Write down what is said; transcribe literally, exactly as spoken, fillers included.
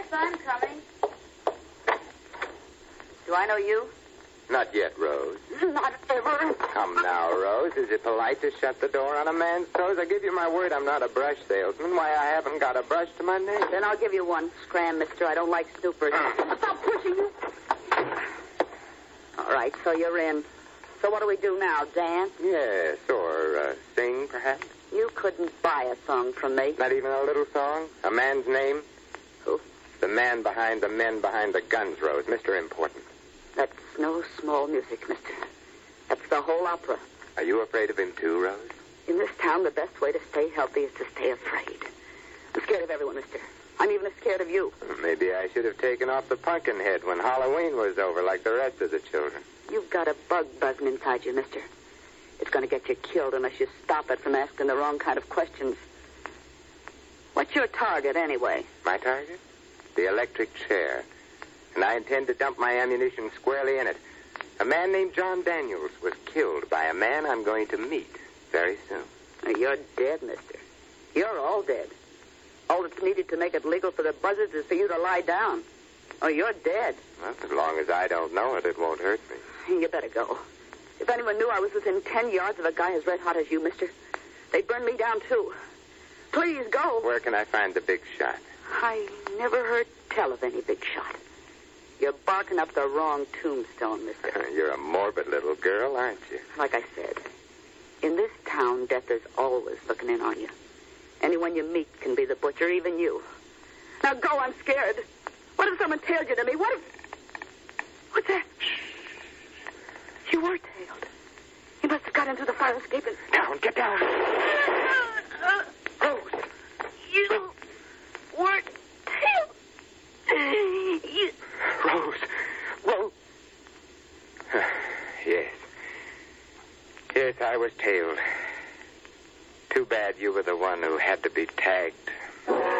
I'm coming. Do I know you? Not yet, Rose. Not ever. Come now, Rose. Is it polite to shut the door on a man's toes? I give you my word I'm not a brush salesman. Why, I haven't got a brush to my name. Then I'll give you one. Scram, mister. I don't like snoopers. Stop pushing you. All right, so you're in. So what do we do now, dance? Yes, or uh, sing, perhaps. You couldn't buy a song from me. Not even a little song? A man's name? Who? The man behind the men behind the guns, Rose. Mister Important. That's no small music, mister. That's the whole opera. Are you afraid of him, too, Rose? In this town, the best way to stay healthy is to stay afraid. I'm scared of everyone, mister. I'm even as scared of you. Maybe I should have taken off the pumpkin head when Halloween was over, like the rest of the children. You've got a bug buzzing inside you, mister. It's going to get you killed unless you stop it from asking the wrong kind of questions. What's your target, anyway? My target? The electric chair. And I intend to dump my ammunition squarely in it. A man named John Daniels was killed by a man I'm going to meet very soon. Now, you're dead, mister. You're all dead. All that's needed to make it legal for the buzzards is for you to lie down. Or you're dead. Well, as long as I don't know it, it won't hurt me. You better go. If anyone knew I was within ten yards of a guy as red hot as you, mister, they'd burn me down, too. Please go. Where can I find the big shot? I never heard tell of any big shot. You're barking up the wrong tombstone, mister. You're a morbid little girl, aren't you? Like I said, in this town, death is always looking in on you. Anyone you meet can be the butcher, even you. Now go, I'm scared. What if someone tailed you to me? What if... What's that? You were tailed. You must have got into the fire escape and... Down, get down. Rose. You were tailed. You... Rose. Rose. Yes. Yes, I was tailed. Too bad you were the one who had to be tagged.